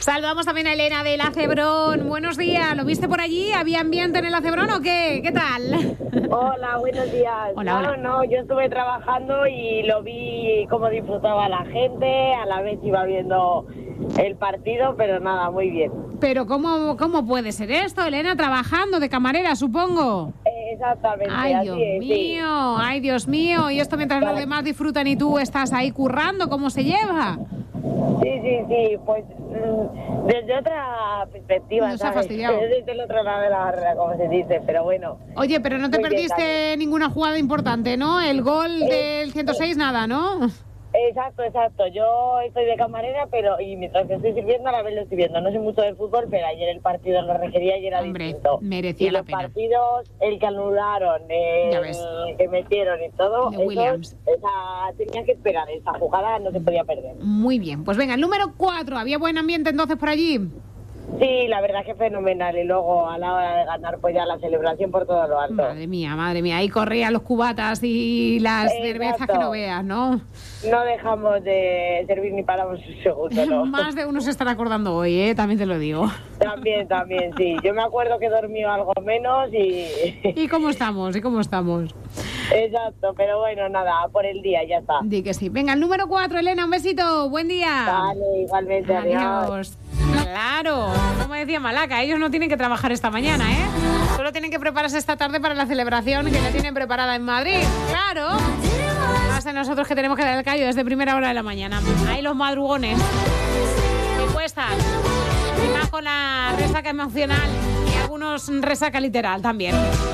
Saludamos también a Elena del Acebrón. Buenos días, ¿lo viste por allí? ¿Había ambiente en el Acebrón o qué? ¿Qué tal? Hola, buenos días. Hola. No, yo estuve trabajando y lo vi cómo disfrutaba la gente, a la vez iba viendo el partido, pero nada, muy bien. Pero ¿cómo puede ser esto, Elena? Trabajando de camarera, supongo. Exactamente, Ay, así Dios es, mío, sí. ay, Dios mío. Y esto mientras los demás disfrutan y tú estás ahí currando, ¿cómo se lleva? Sí, pues desde otra perspectiva, Nos ha ¿sabes? fastidiado. Desde el otro lado de la barrera, como se dice, pero bueno. Oye, pero no te Muy bien, perdiste ninguna jugada importante, ¿no? El gol del 106, nada, ¿no? Exacto. Yo estoy de camarera, y mientras que estoy sirviendo, a la vez lo estoy viendo. No sé mucho de fútbol, pero ayer el partido lo requería y era Hombre, distinto. merecía y la los pena. partidos, el que anularon, Ya ves. el que metieron y todo, De Williams. tenía que esperar. Esa jugada no se podía perder. Muy bien, pues venga, el número 4. ¿Había buen ambiente entonces por allí? Sí, la verdad que fenomenal. Y luego a la hora de ganar, pues ya la celebración por todo lo alto. Madre mía, ahí corrían los cubatas y las cervezas que no veas, ¿no? No dejamos de servir ni paramos un segundo, ¿no? Más de uno se estará acordando hoy, también te lo digo. También, sí. Yo me acuerdo que dormí algo menos y... ¿Y cómo estamos? Exacto, pero bueno, nada, por el día, ya está. Di que sí. Venga, el número 4, Elena, un besito, buen día. Vale, igualmente, adiós. Claro, como decía Malaca, ellos no tienen que trabajar esta mañana, solo tienen que prepararse esta tarde para la celebración que la tienen preparada en Madrid. Claro, más de nosotros que tenemos que dar el callo desde primera hora de la mañana. Ahí los madrugones que cuestan, y más con la resaca emocional y algunos resaca literal también.